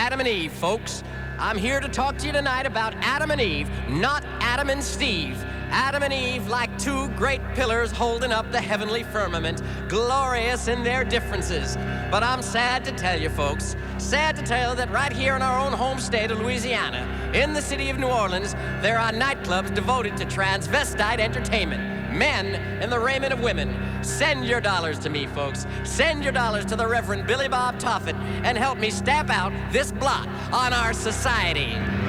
Adam and Eve, folks. I'm here to talk to you tonight about Adam and Eve, not Adam and Steve. Adam and Eve, like two great pillars holding up the heavenly firmament, glorious in their differences. But I'm sad to tell you, folks, sad to tell that right here in our own home state of Louisiana, in the city of New Orleans, there are nightclubs devoted to transvestite entertainment. Men in the raiment of women. Send your dollars to me, folks. Send your dollars to the Reverend Billy Bob Toffitt and help me stamp out this blot on our society.